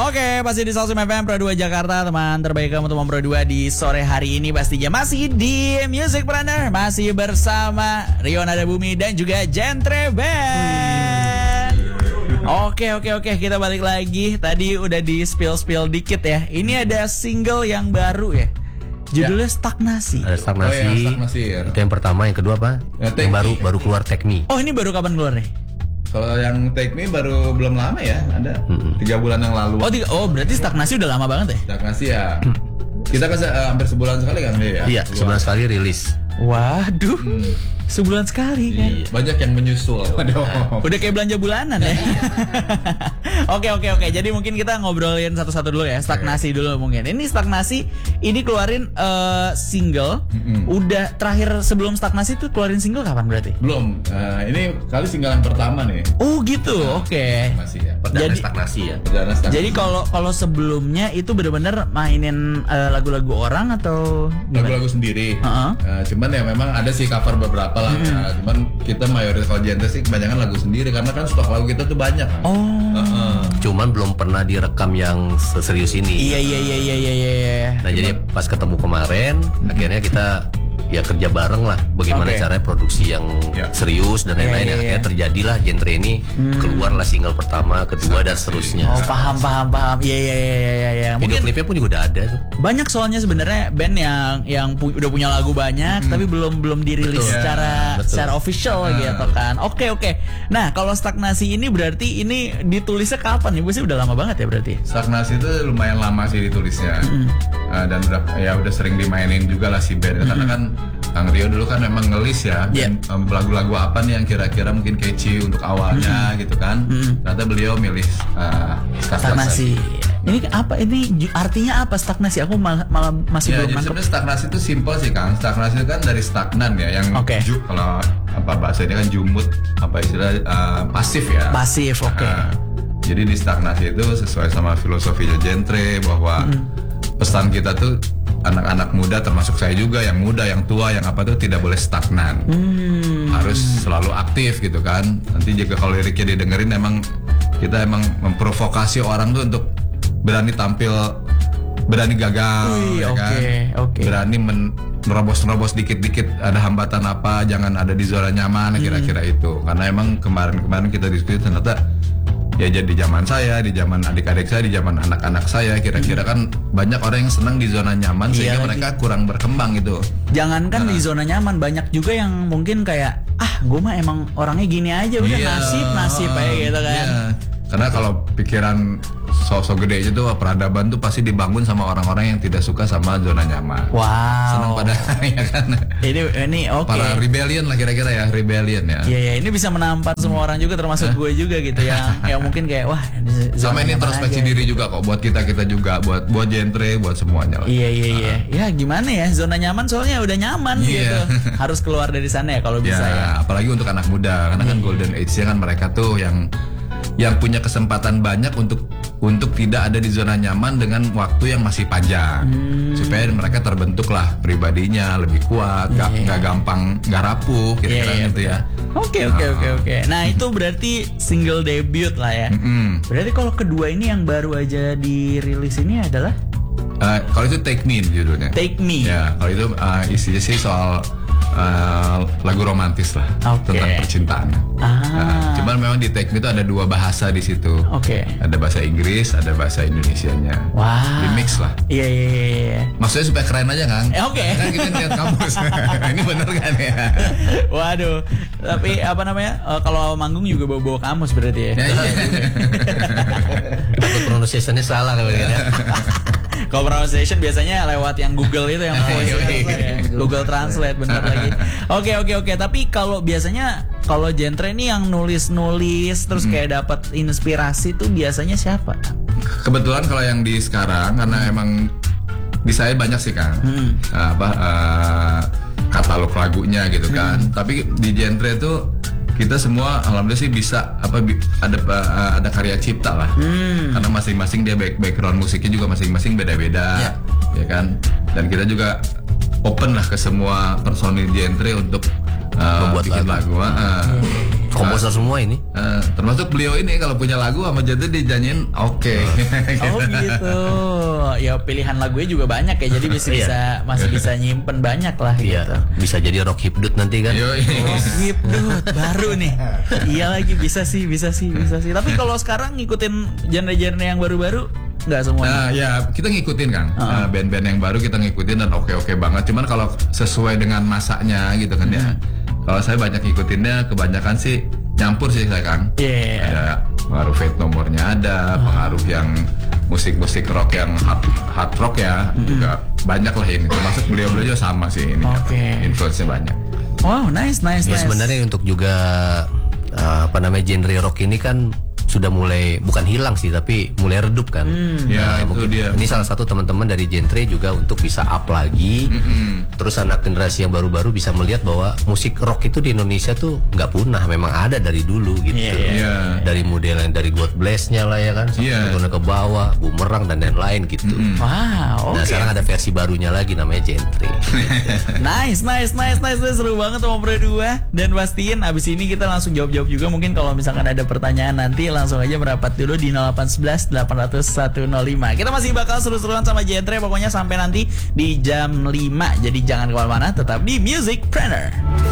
Oke, pasti di Salsum FM Pro 2 Jakarta, teman terbaik kamu teman Pro 2 di sore hari ini pastinya masih di Music Planner, masih bersama Rio Nada Bumi dan juga Gentre Band. Oke, kita balik lagi. Tadi udah di spill dikit ya. Ini ada single yang baru ya. Judulnya Stagnasi. Ada Stagnasi. Stagnasi ya. Itu yang pertama, yang kedua apa? Yang baru keluar Take Me. Oh, ini baru kapan keluar nih? Kalau yang Take Me baru belum lama ya, ada 3 bulan yang lalu. Oh, berarti Stagnasi udah lama banget ya? Stagnasi ya. Kita kan hampir sebulan sekali kan dia ya? Iya, sebulan sekali rilis. Waduh, sebulan sekali kan? Iya. Banyak yang menyusul. Udah kayak belanja bulanan ya. Oke. Jadi mungkin kita ngobrolin satu-satu dulu ya. Stagnasi dulu mungkin. Ini Stagnasi, ini keluarin single. Udah terakhir sebelum Stagnasi tuh keluarin single kapan berarti? Belum. Ini kali single yang pertama nih. Oh gitu. Oke. Masih ya. Perdana Stagnasi ya. Perdana Stagnasi. Jadi kalau sebelumnya itu benar-benar mainin lagu-lagu orang atau gimana? Lagu-lagu sendiri. Uh-huh. Cuman ya memang ada sih cover beberapa lah. Cuman kita mayoritas kalau genre sih kebanyakan lagu sendiri karena kan stok lagu kita tuh banyak. Oh. Cuman belum pernah direkam yang seserius ini. Iya. Nah, jadi pas ketemu kemarin, akhirnya kita ya kerja bareng lah. Bagaimana caranya produksi yang serius dan lain-lain. Akhirnya terjadilah genre ini. Keluarlah single pertama, kedua dan seterusnya. Oh, paham. Iya. Video klipnya pun juga udah ada tuh. Banyak soalnya sebenarnya band yang udah punya lagu banyak tapi belum dirilis secara official gitu kan. Oke. Nah, kalau Stagnasi ini berarti ini ditulisnya kapan nih? Gue sih udah lama banget ya berarti. Stagnasi itu lumayan lama sih ditulisnya. Dan udah sering dimainin juga lah si band karena kan Kang Rio dulu kan memang ngelis ya lagu-lagu apa nih yang kira-kira mungkin catchy untuk awalnya gitu kan. Ternyata beliau milih Stagnasi. Ini apa? Ini artinya apa Stagnasi? Aku malah masih belum nangkep. Sebenarnya stagnasi itu simpel sih Kang. Stagnasi itu kan dari stagnan ya, yang kalau apa bahasanya kan jumut, apa istilah pasif ya. Pasif, oke. Jadi di stagnasi itu sesuai sama filosofinya Gentre bahwa pesan kita tuh anak-anak muda termasuk saya juga yang muda, yang tua, yang apa tuh tidak boleh stagnan. Harus selalu aktif gitu kan. Nanti juga kalau liriknya didengerin kita emang memprovokasi orang tuh untuk berani tampil, berani gagal, kan? Berani nerobos dikit-dikit ada hambatan apa, jangan ada di zona nyaman, kira-kira itu. Karena emang kemarin kita diskusi ternyata ya jadi zaman saya, di zaman adik-adik saya, di zaman anak-anak saya, kira-kira kan banyak orang yang senang di zona nyaman sehingga mereka kurang berkembang gitu. Jangankan di zona nyaman, banyak juga yang mungkin kayak gue mah emang orangnya gini aja udah nasib aja gitu kan. Karena kalau pikiran sosok gede itu peradaban tuh pasti dibangun sama orang-orang yang tidak suka sama zona nyaman. Wow. Senang pada ya kan. Ini oke. Para rebellion lah kira-kira ya, rebellion ya. Iya, ini bisa menampar semua orang juga termasuk gue juga gitu yang mungkin kayak wah sama ini introspeksi diri juga kok buat kita juga buat Gentre, buat semuanya lah. Iya. Ya gimana ya, zona nyaman soalnya udah nyaman gitu. Harus keluar dari sana ya kalau bisa ya. Apalagi untuk anak muda karena kan golden age-nya kan mereka tuh yang punya kesempatan banyak untuk tidak ada di zona nyaman dengan waktu yang masih panjang supaya mereka terbentuk lah pribadinya lebih kuat, nggak gampang nggak rapuh kira-kira gitu ya. Oke. Nah itu berarti single debut lah ya. Berarti kalau kedua ini yang baru aja dirilis ini adalah kalau itu Take Me judulnya. Take Me. Ya kalau itu isinya sih soal lagu romantis lah tentang percintaan. Cuman memang di Take Me itu ada 2 bahasa di situ. Ada bahasa Inggris, ada bahasa Indonesianya. Di mix lah. Iya. Maksudnya supaya keren aja Kang. Kan kita lihat kamus. Ini bener kan ya? Waduh. Tapi apa namanya? Kalau manggung juga bawa kamus berarti ya. Takut pronunciation-nya salah kalau gitu. Kalau pronunciation biasanya lewat yang Google itu yang Google Translate bener lagi. Oke. Tapi kalau biasanya kalau Gentre ini yang nulis terus kayak dapat inspirasi tuh biasanya siapa? Kebetulan kalau yang di sekarang karena emang di saya banyak sih Kang. Katalog lagunya gitu kan. Tapi di Gentre tuh kita semua alhamdulillah sih bisa ada karya cipta lah. Karena masing-masing dia background musiknya juga masing-masing beda-beda, ya kan. Dan kita juga open lah ke semua personil Gentre untuk bikin lagu. komposer semua ini. Termasuk beliau ini kalau punya lagu sama Genre dinyanyiin oke. Oh gitu. Ya pilihan lagunya juga banyak ya, jadi masih bisa nyimpen banyak lah gitu. Iya, bisa jadi rock hipdut nanti kan. Rock hipdut baru nih. Iya lagi bisa sih. Tapi kalau sekarang ngikutin genre-genre yang baru-baru nggak semuanya. Nah ya kita ngikutin kan. Band-band yang baru kita ngikutin dan oke banget. Cuman kalau sesuai dengan masanya gitu kan ya. Kalau saya banyak ngikutinnya kebanyakan sih nyampur sih saya kan. Ada pengaruh Fate No More-nya ada, pengaruh yang musik-musik rock yang hard rock ya juga banyak lah ini. Termasuk beliau juga sama sih ini. Influence-nya banyak. Wow, nice. Ya sebenarnya untuk juga genre rock ini kan sudah mulai bukan hilang sih tapi mulai redup kan. Ya itu dia. Ini salah satu teman-teman dari genre juga untuk bisa up lagi. Terus anak generasi yang baru-baru bisa melihat bahwa musik rock itu di Indonesia tuh nggak punah, memang ada dari dulu gitu. Dari model yang dari God Bless-nya lah ya kan, sampai ke bawah, Bumerang dan lain-lain gitu. Wow. Nah sekarang ada versi barunya lagi namanya genre. Nice. Seru banget sama berdua. Dan pastiin abis ini kita langsung jawab-jawab juga. Mungkin kalau misalkan ada pertanyaan nanti langsung aja merapat dulu di 0811 800 105. Kita masih bakal seru-seruan sama Genre pokoknya sampai nanti di jam 5. Jadi jangan kemana-mana, tetap di Musicpreneur.